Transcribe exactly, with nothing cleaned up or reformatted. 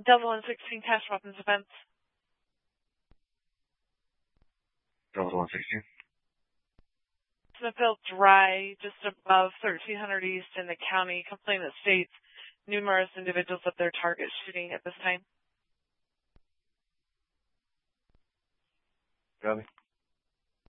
Delta one sixteen, cash weapons events. Delta one sixteen. Smithfield Dry, just above thirteen hundred East in the county. Complainant states numerous individuals at their target shooting at this time. Copy.